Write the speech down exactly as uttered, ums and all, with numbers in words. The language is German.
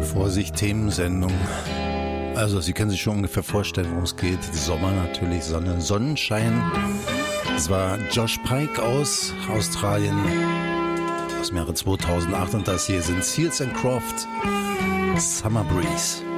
Vorsicht, Themensendung. Also, Sie können sich schon ungefähr vorstellen, worum es geht. Sommer natürlich, Sonne, Sonnenschein. Das war Josh Pike aus Australien, aus dem Jahre zweitausendacht. Und das hier sind Seals and Croft, Summer Breeze.